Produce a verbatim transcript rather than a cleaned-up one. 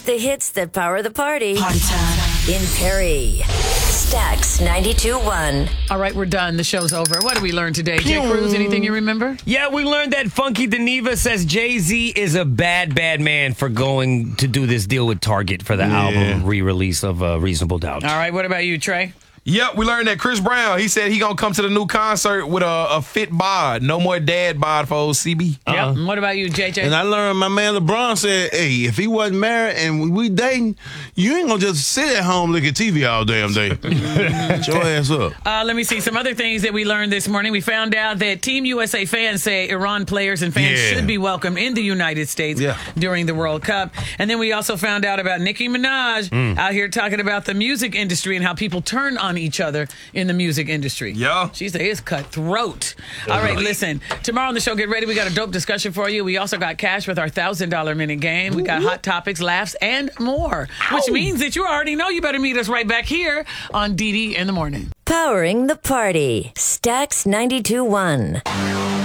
The hits that power the party. Party time. In Perry. Stax ninety-two point one. All right, we're done. The show's over. What did we learn today? Jay Cruz, anything you remember? Yeah, we learned that Funky Deneva says Jay-Z is a bad, bad man for going to do this deal with Target for the Yeah. album re-release of uh, Reasonable Doubt. All right, what about you, Trey? Yep, we learned that Chris Brown, he said he gonna come to the new concert with a, a fit bod. No more dad bod for old C B. Yep. And what about you, J J? And I learned my man LeBron said, hey, if he wasn't married and we dating, you ain't gonna just sit at home look at T V all damn day. Shut your ass up. Uh, let me see some other things that we learned this morning. We found out that Team U S A fans say Iran players and fans Yeah. should be welcome in the United States Yeah. during the World Cup. And then we also found out about Nicki Minaj out here talking about the music industry and how people turn on each other in the music industry. Yeah. She said it's cutthroat. All right, listen. Tomorrow on the show, get ready. We got a dope discussion for you. We also got cash with our one thousand dollars minute game. We got hot topics, laughs, and more. Which means that you already know you better meet us right back here on D D in the morning. Powering the party. Stax ninety-two point one.